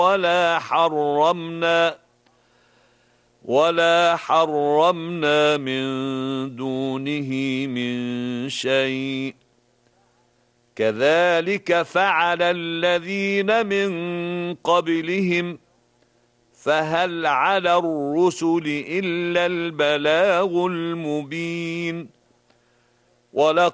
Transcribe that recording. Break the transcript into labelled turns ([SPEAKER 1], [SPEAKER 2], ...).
[SPEAKER 1] ولا حرمنا من دونه من شيء كذلك فعل الذين من قبلهم فهل على الرسل إلا البلاغ المبين